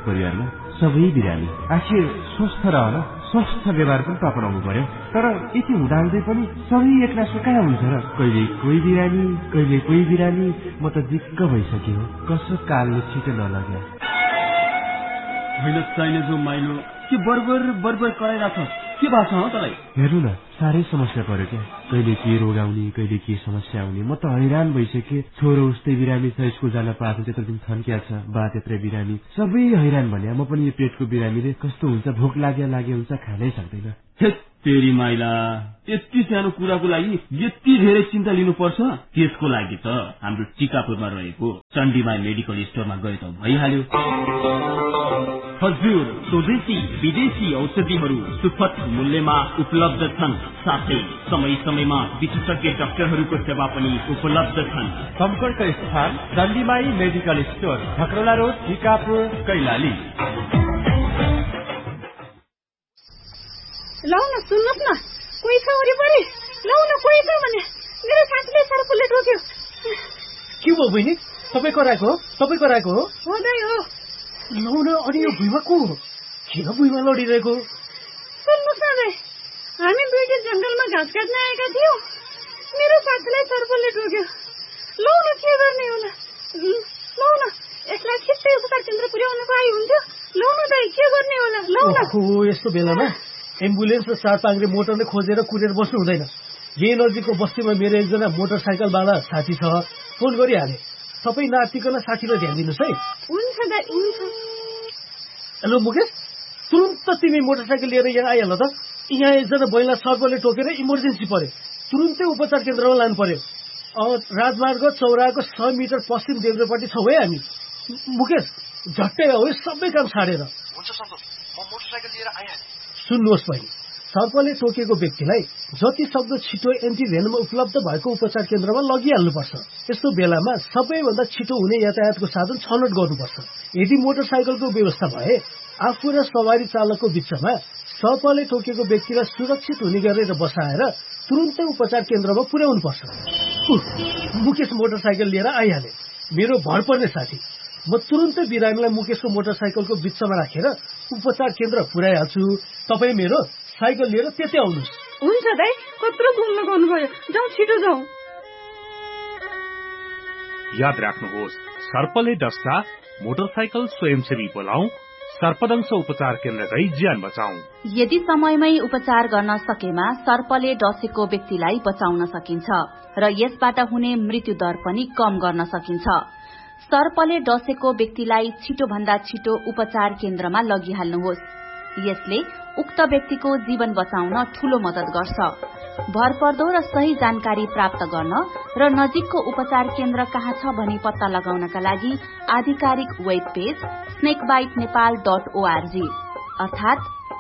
परिवारमा सबै बिरामी। आखिर स्वस्थ रहन स्वस्थ व्यवहार पनि त अपनाउनु पर्यो। तर यति हुँदाहुँदै पनि सबै एकनासो कहाँ हुन्छ र? कहिले कोही बिरामी कहिले कोही बिरामी। म त दिक्क भइसक्यो। कसो कालले छिटो नलग्यो। होइन चाहिने जो माइलो के बर्बर कराइरहेछ? के भएको छ तँलाई? हेर्नु न, साह्रै समस्या पर्यो क्या। कहिले के रोग आउने कहिले के समस्या आउने। म त हैरान भइसकेँ। छोरो उस्तै बिरामी छ, स्कुल जान पाएको त्यत्रो दिन थन्किया छ। बा त्यत्रै बिरामी, सबै हैरान भने। म पनि यो पेटको बिरामीले कस्तो हुन्छ, भोक लाग्यो हुन्छ, खानै सक्दैन। तेरी माइला, यति सानो कुराको लागि यति धेरै चिन्ता लिनुपर्छ? त्यसको लागि त हाम्रो टिकापुरमा रहेको चण्डीमाई मेडिकल स्टोरमा गए त भइहाल्यो। हजुर, स्वदेशी विदेशी औषधिहरू सुपथ मूल्यमा उपलब्ध छन्। साथै समय समयमा विशेषज्ञ डाक्टरहरूको सेवा पनि उपलब्ध छन्। सम्पर्क स्थान चण्डीमाई medical store, झकरोला road, Tikapur, Kailali. लौ न, सुन्नुहोस् न, कोही छ वरिपरि? लौ न, कोही छ भने। मेरो साथीले सर्पले टोक्यो। के भयो बहिनी? तपाईँको राको हो? हो दाइ हो। लौ न, अनि यो भुइँमा को हो? किन भुइँमा लडिरहेको? सुन्नुहोस् न दाइ, हामी ब्रिटिस जंगलमा घाँस काट्न आएका थियौँ। मेरो साथीलाई सर्पले टोक्यो। लौ न, के गर्ने होला? लौ न, यसलाई छिट्टै उपचार केन्द्र पुर्याउनको लागि हुन्थ्यो। लौ न दाइ, के गर्ने होला? लौ न। यस्तो बेलामा एम्बुलेन्स र चार पाङ्ग्रे मोटरले खोजेर कुरेर बस्नु हुँदैन। यही नजिकको बस्तीमा मेरो एकजना मोटरसाइकलवाला साथी छ, फोन गरिहाले। तपाईँ नातिकन साथीलाई ध्यान दिनुहोस् है। हुन्छ दाइ, हुन्छ। हेलो मुकेश, तुरुन्त तिमी मोटरसाइकल लिएर यहाँ आइहाल त। यहाँ एकजना महिला सर्पले टोकेर इमर्जेन्सी पर्यो। तुरुन्तै उपचार केन्द्रमा लानु पर्यो। राजमार्ग चौराको 100 मिटर पश्चिम देब्रेपट्टि छौँ है हामी। मुकेश, झट्टै हो, सबै काम छाडेर। हुन्छ सन्तोष, म मोटरसाइकल लिएर आइहालेँ। सुन्नुहोस् बहिनी, सर्पले टोकेको व्यक्तिलाई जति सक्दो छिटो एन्टिभेनम उपलब्ध भएको उपचार केन्द्रमा लगिहाल्नुपर्छ। यस्तो बेलामा सबैभन्दा छिटो हुने यातायातको साधन छनौट गर्नुपर्छ। यदि मोटरसाइकलको व्यवस्था भए आफू र सवारी चालकको बिचमा सर्पले टोकेको व्यक्तिलाई सुरक्षित हुने गरेर बसाएर तुरुन्तै उपचार केन्द्रमा पुर्याउनुपर्छ। मुकेश मोटरसाइकल लिएर आइहाले, मेरो भर पर्ने साथी। म तुरुन्तै बिरामीलाई मुकेशको मोटरसाइकलको बिचमा राखेर उपचार केन्द्र पुर्याइहाल्छु। तपाईँ मेरो साइकल लिएर त्यतै आउनुहोस्। हुन्छ दाइ, कत्रो घुम्न गर्नुभयो। जाउँ, छिटो जाउँ। याद राख्नुहोस्, सर्पले डस्दा मोटरसाइकल स्वयंसेवी बोलाऊ, सर्पदंश उपचार केन्द्र गई ज्यान बचाऊ। यदि समयमै उपचार गर्न सकेमा सर्पले डसेको व्यक्तिलाई बचाउन सकिन्छ र यसबाट हुने मृत्यु दर पनि कम गर्न सकिन्छ। सर्पले डसेको व्यक्तिलाई छिटो भन्दा छिटो उपचार केन्द्रमा लगिहाल्नुहोस्। यसले उक्त व्यक्तिको जीवन बचाउन ठूलो मद्दत गर्छ। भरपर्दो र सही जानकारी प्राप्त गर्न र नजिकको उपचार केन्द्र कहाँ छ भनी पत्ता लगाउनका लागि आधिकारिक वेब पेज snakebitenepal.org अर्थात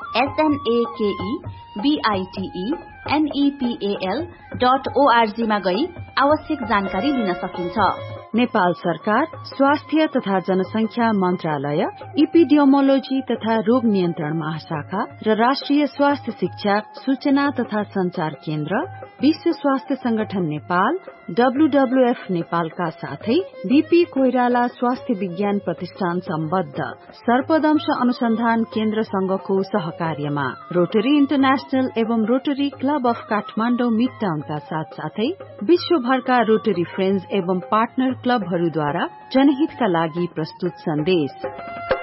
snakebitenepal.org मा गई आवश्यक जानकारी लिन सकिन्छ। नेपाल सरकार स्वास्थ्य तथा जनसंख्या मन्त्रालय, इपिडियोमोलोजी तथा रोग नियन्त्रण महाशाखा र राष्ट्रिय स्वास्थ्य शिक्षा सूचना तथा संचार केन्द्र, विश्व स्वास्थ्य संगठन नेपाल, WWF नेपालका साथै बीपी कोइराला स्वास्थ्य विज्ञान प्रतिष्ठान सम्बद्ध सर्पदंश अनुसन्धान केन्द्र संघको सहकार्यमा रोटरी इन्टरनेशनल एवं रोटरी क्लब अफ काठमाडौँ मिडटाउनका साथसाथै विश्वभरका रोटरी फ्रेन्ड्स एवं पार्टनर क्लबहरूद्वारा जनहितका लागि प्रस्तुत सन्देश।